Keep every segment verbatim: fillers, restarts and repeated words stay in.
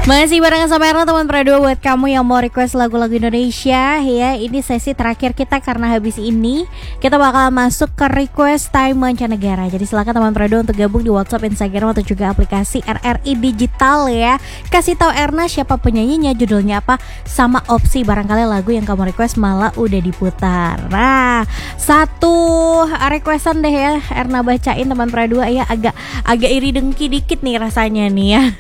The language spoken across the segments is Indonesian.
Masih barengan sama Erna teman Prado buat kamu yang mau request lagu-lagu Indonesia ya. Ini sesi terakhir kita karena habis ini kita bakal masuk ke request time mancanegara. Jadi silakan teman Prado untuk gabung di WhatsApp, Instagram atau juga aplikasi R R I Digital ya. Kasih tahu Erna siapa penyanyinya, judulnya apa, sama opsi barangkali lagu yang kamu request malah udah diputar. Nah, satu requestan deh ya Erna bacain teman Prado ya, agak agak iri dengki dikit nih rasanya nih ya.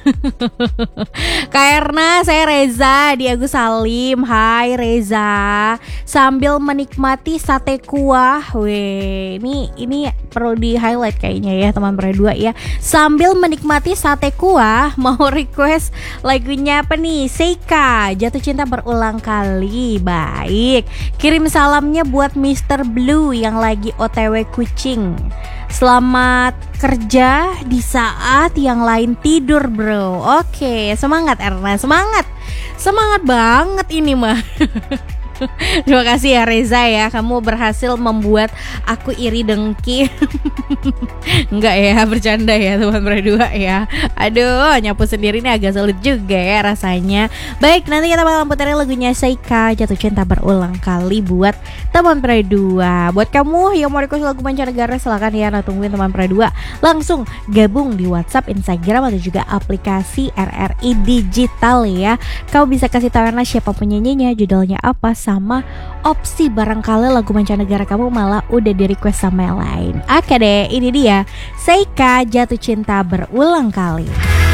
Karena saya Reza di Agus Salim. Hai Reza. Sambil menikmati sate kuah. Weh, ini ini perlu di highlight kayaknya ya teman berdua ya. Sambil menikmati sate kuah, mau request lagunya apa nih? Seika, Jatuh Cinta Berulang Kali. Baik. Kirim salamnya buat mister Blue yang lagi O T W kucing. Selamat kerja di saat yang lain tidur bro. Oke, semangat Erna, semangat. Semangat banget ini mah. Terima kasih ya Reza ya, kamu berhasil membuat aku iri dengki. Enggak ya, bercanda ya teman berdua ya. Aduh, nyapu sendiri ini agak sulit juga ya rasanya. Baik, nanti kita bakal puterin lagunya Seika, Jatuh Cinta Berulang Kali buat teman berdua. Buat kamu yang mau request lagu mancanegara silakan ya, nah tungguin teman berdua. Langsung gabung di WhatsApp, Instagram atau juga aplikasi R R I Digital ya. Kamu bisa kasih tahu Erna siapa penyanyinya, judulnya apa, sama opsi barangkali lagu mancanegara kamu malah udah di request sama yang lain. Oke deh, ini dia Seika, Jatuh Cinta Berulang Kali.